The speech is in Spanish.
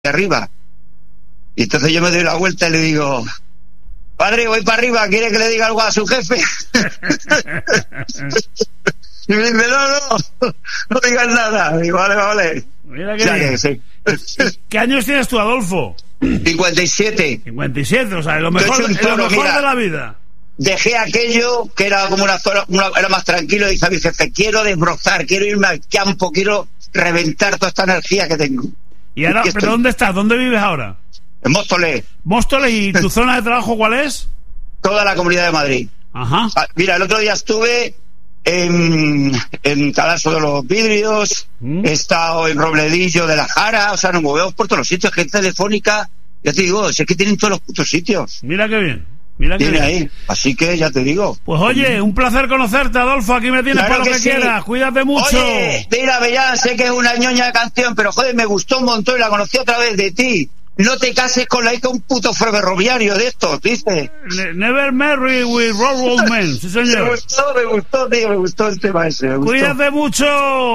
arriba. Y entonces yo me doy la vuelta y le digo: padre, voy para arriba, ¿quiere que le diga algo a su jefe? Y me dice: no digas nada. Digo: vale. Mira que sí. ¿Qué años tienes tú, Adolfo? 57. 57, o sea, lo mejor de la vida. Dejé aquello que era como una zona, era más tranquilo, y dije a mi jefe: quiero desbrozar, quiero irme al campo, quiero reventar toda esta energía que tengo. ¿Y ahora, pero dónde estás? ¿Dónde vives ahora? En Móstoles. ¿Móstoles? ¿Y tu zona de trabajo cuál es? Toda la Comunidad de Madrid. Ajá. Mira, el otro día estuve en Talaso de los Vidrios, he estado en Robledillo de la Jara, o sea, nos movemos por todos los sitios, gente telefónica, ya te digo, es que tienen todos los putos sitios. Mira qué bien. Mira que tiene ahí, así que ya te digo. Pues oye, un placer conocerte, Adolfo, aquí me tienes, claro, para lo que quieras, cuídate mucho. Oye, mira, ya sé que es una ñoña de canción, pero joder, me gustó un montón y la conocí otra vez de ti. No te cases con la hija de un puto ferroviario de estos, ¿viste? Never marry with railroad men, sí señor. Me gustó, tío, me gustó el tema ese. Cuídate mucho.